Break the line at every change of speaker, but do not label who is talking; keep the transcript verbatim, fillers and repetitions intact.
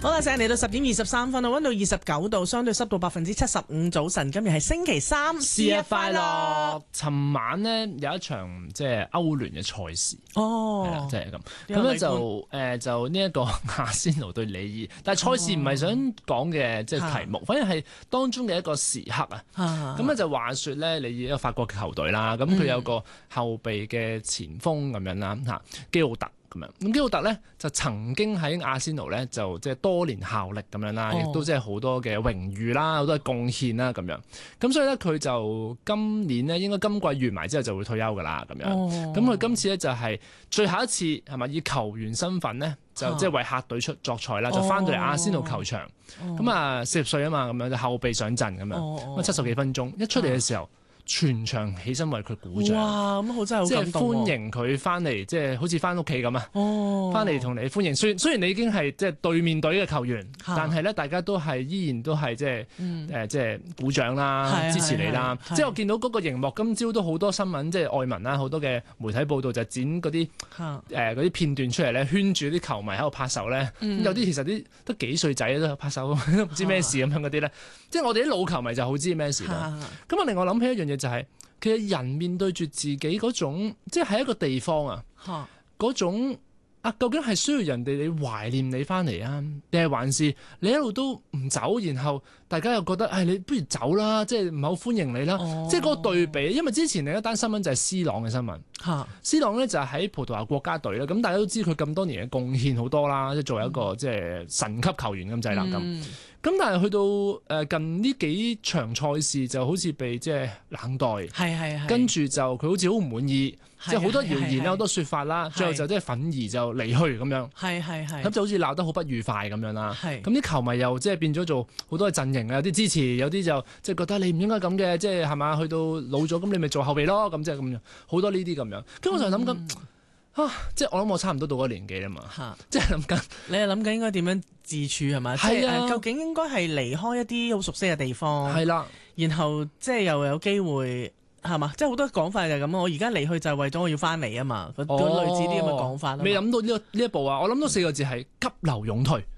好啦，成日嚟到十點二十三分啊，溫度二十九度，相對濕度百分之七十五。早晨，今日係星期三，
節日快樂！尋晚呢有一場即係歐聯嘅賽事，
哦，
即係咁。咁咧就誒就呢一個阿仙奴對里爾，但係賽事唔係想講嘅即係題目，反而係當中嘅一個時刻啊。咁咧就話説咧，里爾一個法國嘅球隊啦，咁佢有個後備嘅前鋒咁樣啦嚇，基奧特。咁基奧特咧就曾經喺阿仙奴咧就即係多年效力咁樣啦，亦、哦、都即係好多嘅榮譽啦，好多嘅貢獻啦咁樣。咁所以咧佢就今年咧應該今季完埋之後就會退休噶啦咁樣。咁佢、哦、今次咧就係最後一次係咪以球員身份咧就即係為客隊出作賽啦，哦、就翻到嚟阿仙奴球場。咁啊四十歲啊嘛，咁樣就後備上陣咁樣。咁啊七十幾分鐘一出嚟嘅時候。哦全場起身為佢鼓掌，
哇！咁好真係好感動，
即係歡迎佢翻嚟，即係好似翻屋企咁啊！翻嚟同你歡迎。雖然雖然你已經係即係對面隊嘅球員，啊、但係咧大家都係依然都係即係誒即係鼓掌啦，嗯、支持你啦。即係我見到嗰個熒幕，今朝都好多新聞，即係外文啦，好多嘅媒體報道就剪嗰啲誒嗰啲片段出嚟咧，圈住啲球迷喺度拍手咧。嗯、有啲其實啲得幾歲仔都拍手，都唔知咩事咁樣嗰啲咧。即係我哋啲老球迷就好知咩事啦。咁我令我諗起一樣嘢就係、是，其實人面對住自己嗰種，即係喺一個地方啊，嗰種啊，究竟係需要人哋你懷念你翻嚟啊，定係還是你一路都唔走，然後大家又覺得，唉、哎，你不如走啦，即係唔係好歡迎你啦，哦、即係嗰個對比。因為之前另一單新聞就係 C 朗嘅新聞，哈 C 朗咧就係喺葡萄牙國家隊啦，咁大家都知佢咁多年嘅貢獻好多啦，即係作為一個、嗯、即係神級球員咁滯啦咁。嗯咁但係去到誒近呢幾場賽事就好似被即係冷待，係係係，跟住就佢好似好唔滿意，即係好多謠言啦，好多説法啦，最後就即係憤而就離去咁樣，係係係，咁就好似鬧得好不愉快咁樣啦。係，咁啲球迷又即係變咗做好多嘅陣營啊，有啲支持，有啲就即係覺得你唔應該咁嘅，即係係嘛，去到老咗咁你咪做後備咯，咁即係咁樣，好多呢啲咁樣。跟住我就諗緊。啊！即係我諗我差唔多到嗰個年紀啦嘛，哈即係諗緊，你係諗緊應該點樣自處係咪？係啊，究竟應該係離開一啲好熟悉嘅地方，係啦、啊，然後即係又有機會係嘛？即係好多講法就係咁。我而家離去就係為咗我要翻嚟啊嘛，嗰、哦、類似啲咁嘅講法。未諗到呢個呢一步啊！我諗到四個字係急流勇退。